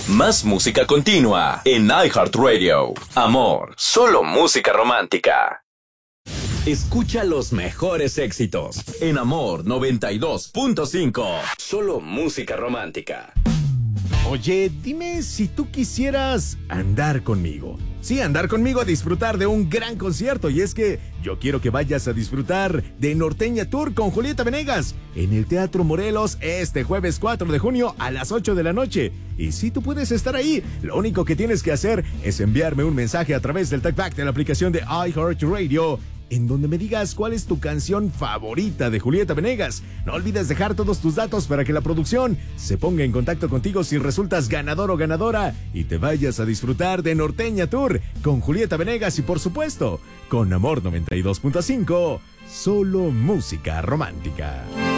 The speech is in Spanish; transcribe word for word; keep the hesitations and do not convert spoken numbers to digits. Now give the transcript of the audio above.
Más música continua en iHeartRadio. Amor, solo música romántica. Escucha los mejores éxitos en Amor noventa y dos punto cinco. Solo música romántica. Oye, dime si tú quisieras andar conmigo. Sí, andar conmigo a disfrutar de un gran concierto. Y es que yo quiero que vayas a disfrutar de Norteña Tour con Julieta Venegas en el Teatro Morelos este jueves cuatro de junio a las ocho de la noche. Y si tú puedes estar ahí, lo único que tienes que hacer es enviarme un mensaje a través del TalkBack de la aplicación de iHeartRadio, en donde me digas cuál es tu canción favorita de Julieta Venegas. No olvides dejar todos tus datos para que la producción se ponga en contacto contigo si resultas ganador o ganadora y te vayas a disfrutar de Norteña Tour con Julieta Venegas y, por supuesto, con Amor noventa y dos punto cinco, solo música romántica.